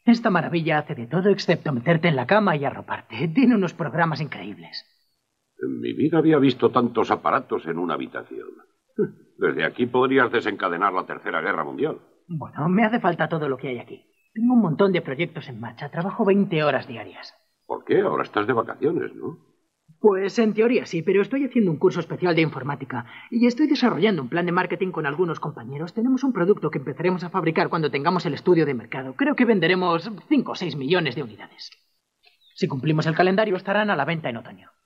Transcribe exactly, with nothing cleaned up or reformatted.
Esta maravilla hace de todo excepto meterte en la cama y arroparte. Tiene unos programas increíbles. En mi vida había visto tantos aparatos en una habitación. Desde aquí podrías desencadenar la Tercera Guerra Mundial. Bueno, me hace falta todo lo que hay aquí. Tengo un montón de proyectos en marcha. Trabajo veinte horas diarias. ¿Por qué? Ahora estás de vacaciones, ¿no? Pues en teoría sí, pero estoy haciendo un curso especial de informática y estoy desarrollando un plan de marketing con algunos compañeros. Tenemos un producto que empezaremos a fabricar cuando tengamos el estudio de mercado. Creo que venderemos cinco o seis millones de unidades. Si cumplimos el calendario, estarán a la venta en otoño.